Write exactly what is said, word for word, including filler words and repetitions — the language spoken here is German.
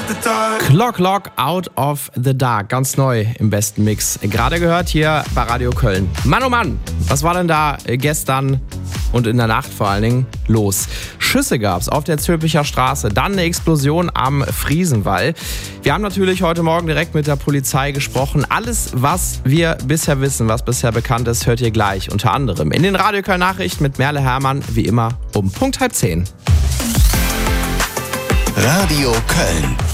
of the dark. Clock Lock Out of the Dark, ganz neu im besten Mix. Gerade gehört hier bei Radio Köln. Mann, oh Mann, was war denn da gestern und in der Nacht vor allen Dingen los? Schüsse gab's auf der Zülpicher Straße, dann eine Explosion am Friesenwall. Wir haben natürlich heute Morgen direkt mit der Polizei gesprochen. Alles, was wir bisher wissen, was bisher bekannt ist, hört ihr gleich. Unter anderem in den Radio Köln Nachrichten mit Merle Hermann, wie immer um Punkt halb zehn. Radio Köln.